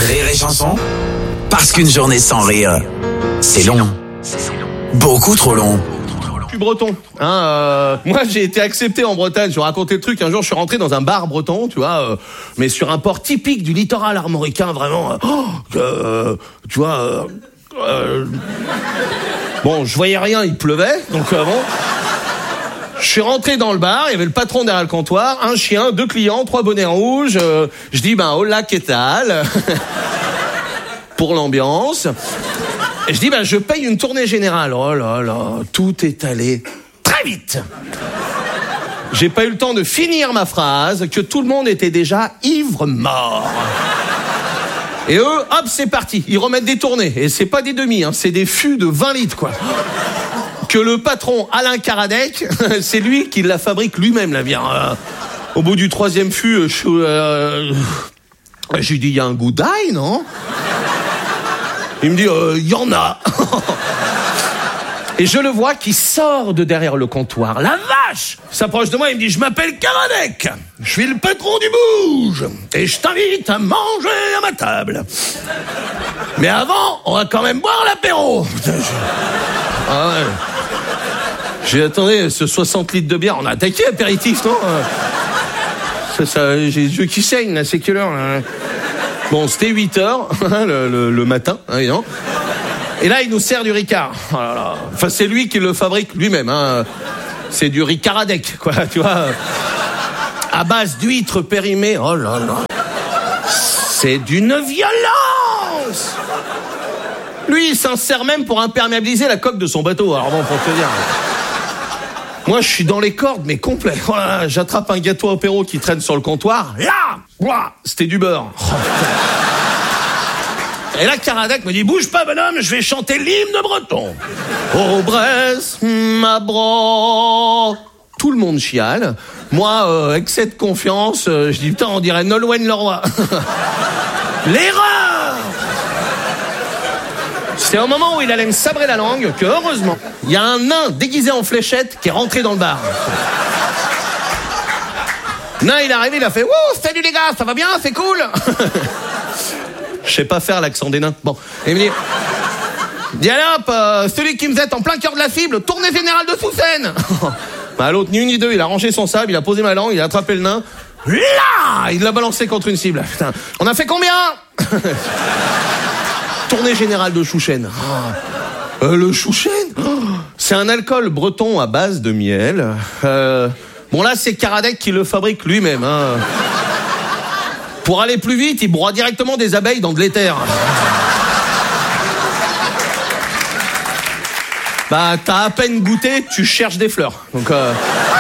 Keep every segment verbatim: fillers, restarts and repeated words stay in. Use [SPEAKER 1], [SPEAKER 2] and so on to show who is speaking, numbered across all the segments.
[SPEAKER 1] Rire et chanson, parce qu'une journée sans rire, c'est long. Beaucoup trop long.
[SPEAKER 2] Je suis breton, hein, euh, moi j'ai été accepté en Bretagne. Je vais raconter le truc. Un jour je suis rentré dans un bar breton, tu vois, euh, mais sur un port typique du littoral armoricain, vraiment. Euh, oh, euh, tu vois. Euh, euh, bon, je voyais rien, il pleuvait, donc euh, bon. Je suis rentré dans le bar, il y avait le patron derrière le comptoir, un chien, deux clients, trois bonnets rouges. Euh, je dis, ben, hola, qu'est-ce pour l'ambiance. Et je dis, ben, je paye une tournée générale. Oh là là, tout est allé très vite. J'ai pas eu le temps de finir ma phrase, que tout le monde était déjà ivre-mort. Et eux, hop, c'est parti. Ils remettent des tournées. Et c'est pas des demi, hein, c'est des fûts de vingt litres, quoi. Que le patron Alain Karadec, c'est lui qui la fabrique lui-même, la bière. Euh, au bout du troisième fût, je, euh, j'ai dit, il y a un goût d'ail, non? Il me dit, il euh, y en a. Et je le vois qui sort de derrière le comptoir. La vache! Il s'approche de moi, il me dit, je m'appelle Karadec. Je suis le patron du Bouge. Et je t'invite à manger à ma table. Mais avant, on va quand même boire l'apéro. Ah ouais. J'ai attendez, ce soixante litres de bière, on a attaqué apéritif, non? Ça, ça, j'ai les yeux qui saignent, là, c'est quelle heure, là? Bon, c'était huit heures, le, le, le matin, hein, évidemment. Et là, il nous sert du Ricard. Oh là là. Enfin, c'est lui qui le fabrique lui-même, hein. C'est du Ricaradec, quoi, tu vois. À base d'huîtres périmées, oh là là. C'est d'une violence! Lui, il s'en sert même pour imperméabiliser la coque de son bateau. Alors bon, pour te dire. Moi, je suis dans les cordes, mais complet. Voilà, j'attrape un gâteau apéro qui traîne sur le comptoir. Là, voilà, c'était du beurre. Oh, et là, Karadec me dit, bouge pas, bonhomme, je vais chanter l'hymne breton. Oh, Bresse, ma bro. Tout le monde chiale. Moi, euh, excès de confiance, euh, je dis, putain, on dirait Nolwenn Leroy. L'erreur! C'est au moment où il allait me sabrer la langue que, heureusement, il y a un nain déguisé en fléchette qui est rentré dans le bar. Nain, il est arrivé, il a fait « Wouh, salut les gars, ça va bien, c'est cool !» Je sais pas faire l'accent des nains. Bon, et il me dit « Dis allez hop, euh, celui qui me jette en plein cœur de la cible, tournée générale de Sous-Seine !» Bah l'autre, ni une ni deux, il a rangé son sable, il a posé ma langue, il a attrapé le nain. Là, il l'a balancé contre une cible. Putain, on a fait combien? Tournée générale de Chouchen. Oh. Euh, le Chouchen, oh. C'est un alcool breton à base de miel. Euh, bon là, c'est Karadec qui le fabrique lui-même. Hein. Pour aller plus vite, il broie directement des abeilles dans de l'éther. Bah, t'as à peine goûté, tu cherches des fleurs. Donc, euh...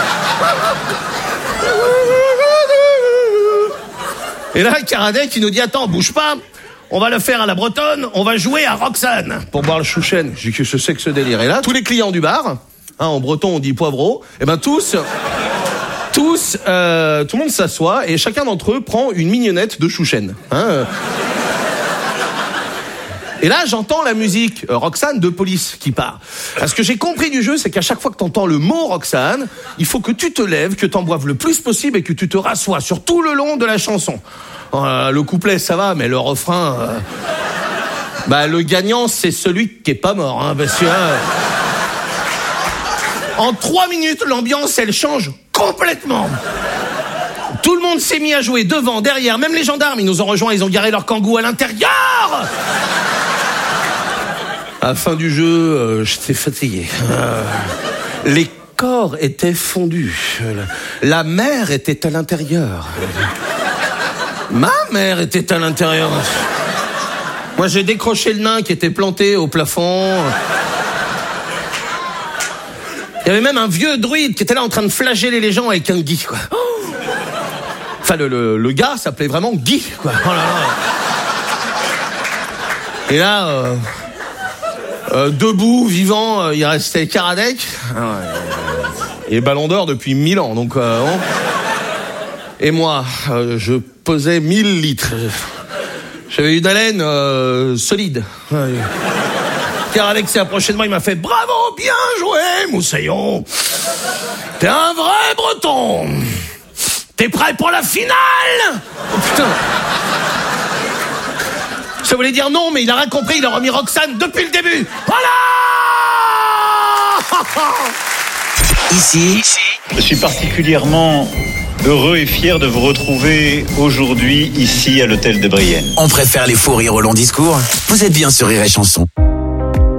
[SPEAKER 2] Et là, Karadec, il nous dit, attends, bouge pas. On va le faire à la bretonne, on va jouer à Roxane pour boire le chouchen. J'ai dit que je sais que ce délire. Et là, tous les clients du bar, hein, en breton on dit poivreau, et ben tous, tous, euh, tout le monde s'assoit et chacun d'entre eux prend une mignonnette de chouchen. Hein. Et là, j'entends la musique euh, Roxane de Police qui part. Ce que j'ai compris du jeu, c'est qu'à chaque fois que t'entends le mot Roxane, il faut que tu te lèves, que t'en boives le plus possible et que tu te rassoies sur tout le long de la chanson. Euh, le couplet, ça va, mais le refrain... Euh... Bah, le gagnant, c'est celui qui est pas mort, hein, parce que... Euh... En trois minutes, l'ambiance, elle change complètement. Tout le monde s'est mis à jouer devant, derrière, même les gendarmes, ils nous ont rejoints, ils ont garé leur kangou à l'intérieur. À la fin du jeu, euh, j'étais fatigué. Euh... Les corps étaient fondus. La mer était à l'intérieur. Ma mère était à l'intérieur. Moi, j'ai décroché le nain qui était planté au plafond. Il y avait même un vieux druide qui était là en train de flageller les gens avec un gui, quoi. Enfin, le, le, le gars s'appelait vraiment Guy, quoi. Oh là là. Et là, euh, euh, debout, vivant, euh, il restait Karadec. Ah ouais. Et Ballon d'Or depuis mille ans, donc... Euh, bon. Et moi, euh, je pesais mille litres. J'avais une haleine euh, solide. Ouais. Karadec s'est approché de moi, il m'a fait « Bravo, bien joué, Moussaillon. T'es un vrai breton. T'es prêt pour la finale ?» Oh putain. Ça voulait dire non, mais il a rien compris, il a remis Roxane depuis le début. Voilà.
[SPEAKER 1] Ici,
[SPEAKER 3] je suis particulièrement heureux et fier de vous retrouver aujourd'hui ici à l'hôtel de Brienne.
[SPEAKER 1] on préfère les faux rires au long discours. Vous êtes bien sur Rire et Chanson.